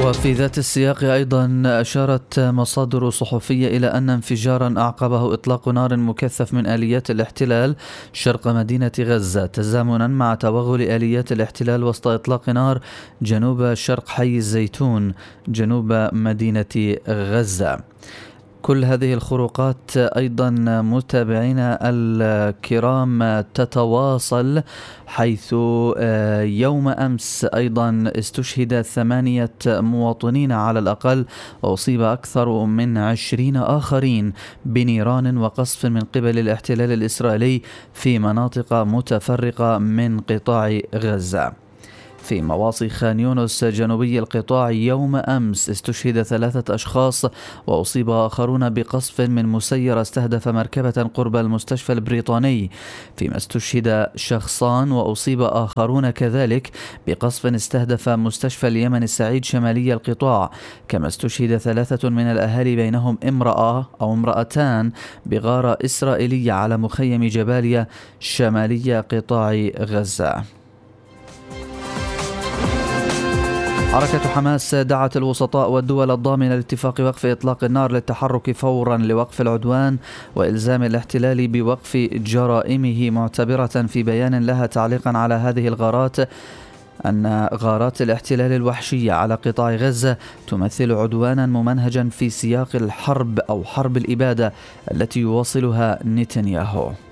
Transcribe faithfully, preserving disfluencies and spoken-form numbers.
وفي ذات السياق أيضا أشارت مصادر صحفية إلى أن انفجارا أعقبه إطلاق نار مكثف من آليات الاحتلال شرق مدينة غزة تزامنا مع توغل آليات الاحتلال وسط إطلاق نار جنوب شرق حي الزيتون جنوب مدينة غزة. كل هذه الخروقات أيضا متابعينا الكرام تتواصل، حيث يوم أمس أيضا استشهد ثمانية مواطنين على الأقل وأصيب أكثر من عشرين آخرين بنيران وقصف من قبل الاحتلال الإسرائيلي في مناطق متفرقة من قطاع غزة. في مواصي خان يونس جنوبي القطاع يوم أمس استشهد ثلاثة أشخاص وأصيب آخرون بقصف من مسيرة استهدف مركبة قرب المستشفى البريطاني، فيما استشهد شخصان وأصيب آخرون كذلك بقصف استهدف مستشفى اليمن السعيد شمالي القطاع، كما استشهد ثلاثة من الأهالي بينهم امرأة أو امرأتان بغارة إسرائيلية على مخيم جباليا شمالي قطاع غزة. حركة حماس دعت الوسطاء والدول الضامنة لاتفاق وقف إطلاق النار للتحرك فورا لوقف العدوان وإلزام الاحتلال بوقف جرائمه، معتبرة في بيان لها تعليقا على هذه الغارات أن غارات الاحتلال الوحشية على قطاع غزة تمثل عدوانا ممنهجا في سياق الحرب أو حرب الإبادة التي يواصلها نتنياهو.